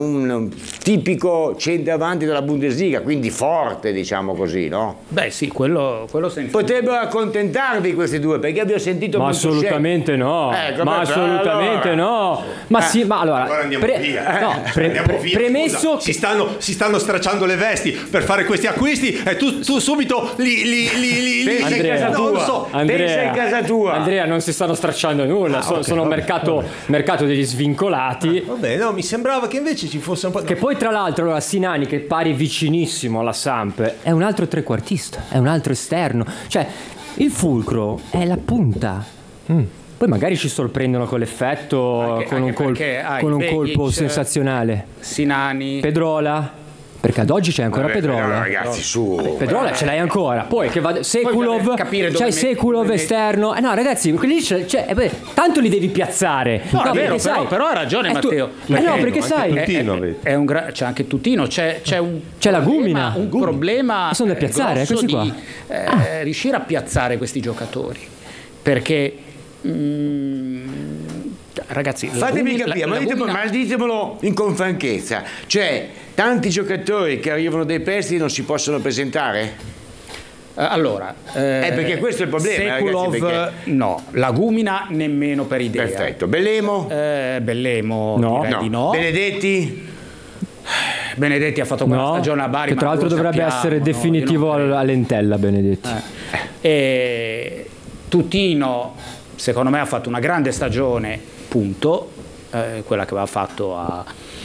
un tipico centravanti della Bundesliga, quindi forte, diciamo così, no? Beh sì, quello senza. Potrebbero accontentarvi questi due, perché abbiamo sentito Ma molto assolutamente no, Ecco, ma beh, assolutamente allora. no. Ma sì, ma allora andiamo via. Andiamo via, premesso scusa. che si stanno stracciando le vesti per fare questi acquisti e tu subito Pensa in Andrea, casa non tua, lo so. pensa in casa tua. Andrea, non si stanno stracciando nulla, sono mercato degli svincolati. Vabbè, no, mi sembrava che invece ci fosse un po'. Che poi tra l'altro allora Sinani, che pari vicinissimo alla Samp, è un altro trequartista, è un altro esterno, cioè il fulcro è la punta. Poi magari ci sorprendono con l'effetto, con un colpo sensazionale. Sinani, Pedrola, perché ad oggi c'è ancora Pedrola. No, ragazzi, su. Pedrola ce l'hai ancora, poi che va Sekulov, c'hai Sekulov esterno. No, ragazzi, quelli lì tanto li devi piazzare. No, è vero, sai, però ha ragione Matteo. no, perché sai, c'è anche Tutino, c'è la Gumina, un problema sono da piazzare, grosso questi qua. di riuscire a piazzare questi giocatori, perché ragazzi, Fatemi capire, ma ditemelo in con franchezza, cioè tanti giocatori che arrivano dai prestiti non si possono presentare? allora Perché questo è il problema, Sekulov, ragazzi, perché... no, la Gumina nemmeno per idea. Perfetto, Bellemo? No. Direi di no. Benedetti ha fatto quella stagione a Bari, che tra ma l'altro lo dovrebbe sappiamo, essere definitivo all'Entella, Benedetti. E Tutino secondo me ha fatto una grande stagione, punto, quella che aveva fatto a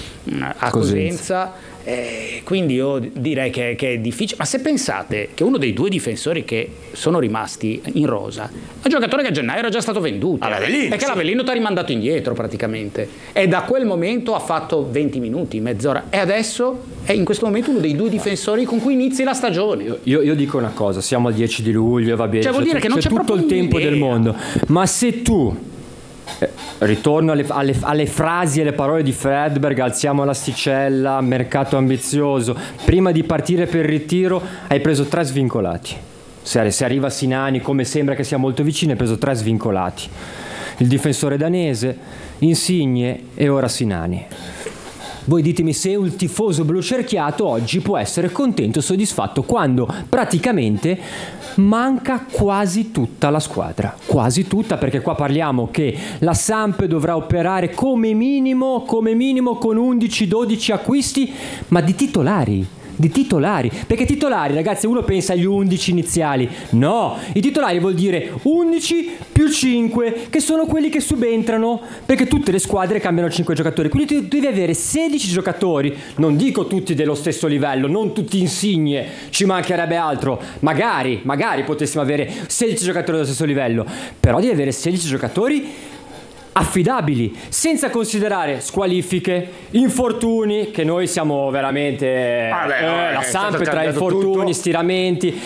Cosenza. Quindi io direi che è difficile, ma se pensate che uno dei due difensori che sono rimasti in rosa è un giocatore che a gennaio era già stato venduto, e che l'Avellino ti ha rimandato indietro praticamente, e da quel momento ha fatto 20 minuti, mezz'ora, e adesso è in questo momento uno dei due difensori con cui inizi la stagione. Io dico una cosa, siamo al 10 di luglio, va bene, cioè vuol dire che non c'è tutto il tempo un'idea del mondo, ma se tu ritorno alle frasi e alle parole di Fredberg, alziamo l'asticella, mercato ambizioso, prima di partire per il ritiro hai preso 3 svincolati. Se arriva Sinani, come sembra che sia molto vicino, hai preso 3 svincolati, il difensore danese, Insigne e ora Sinani. Voi ditemi se un tifoso blucerchiato oggi può essere contento e soddisfatto quando praticamente manca quasi tutta la squadra, quasi tutta, perché qua parliamo che la Samp dovrà operare come minimo con 11-12 acquisti, ma di titolari, perché titolari, ragazzi, uno pensa agli 11 iniziali, no, i titolari vuol dire 11 più 5, che sono quelli che subentrano, perché tutte le squadre cambiano 5 giocatori, quindi tu devi avere 16 giocatori, non dico tutti dello stesso livello, non tutti Insigne, ci mancherebbe altro, magari potessimo avere 16 giocatori dello stesso livello, però devi avere 16 giocatori affidabili, senza considerare squalifiche, infortuni, che noi siamo veramente la Samp tra infortuni, tutto. Stiramenti,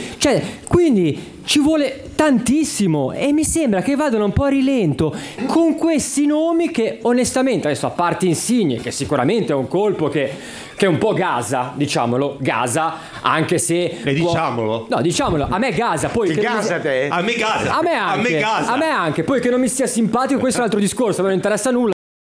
quindi ci vuole tantissimo e mi sembra che vadano un po' a rilento con questi nomi che onestamente, adesso a parte Insigne, che sicuramente è un colpo che un po' gasa, diciamolo, anche se diciamolo. No, diciamolo, a me gasa, poi che gasa te? A me gasa. A me anche, poi che non mi stia simpatico, questo è un altro discorso, non interessa nulla.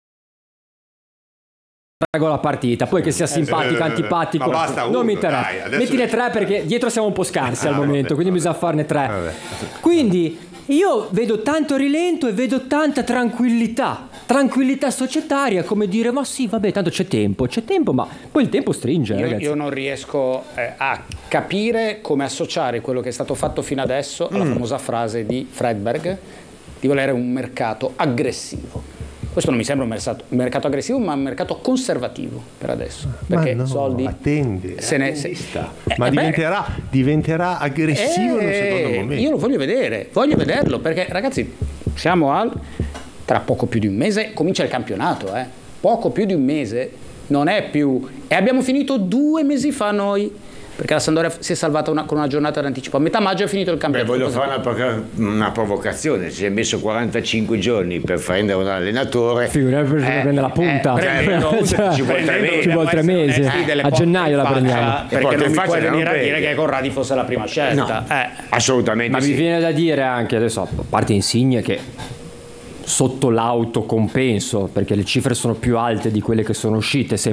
La partita, poi che sia simpatico, antipatico, non mi interessa. Mettine 3 perché dietro siamo un po' scarsi al momento, quindi bisogna farne 3. Quindi io vedo tanto rilento e vedo tanta tranquillità societaria, come dire, ma sì, vabbè, tanto c'è tempo, ma poi il tempo stringe, ragazzi. Io non riesco a capire come associare quello che è stato fatto fino adesso alla famosa frase di Fredberg di volere un mercato aggressivo. Questo non mi sembra un mercato aggressivo, ma un mercato conservativo per adesso. Perché soldi. Attende. Ma beh, diventerà aggressivo in un secondo momento. Io lo voglio vederlo, perché ragazzi, siamo tra poco più di un mese comincia il campionato, poco più di un mese, non è più. E abbiamo finito 2 mesi fa noi. Perché la Sampdoria si è salvata con una giornata d'anticipo. A metà maggio è finito il campionato. Voglio fare una provocazione. Si è messo 45 giorni per prendere un allenatore. Figurati per prendere la punta. Ci vuole 3 mesi. A gennaio la prendiamo. Perché non mi puoi venire a dire che Corradi fosse la prima scelta. No, assolutamente. Ma sì. mi viene da dire anche adesso, a parte Insigne, che sotto l'autocompenso, perché le cifre sono più alte di quelle che sono uscite,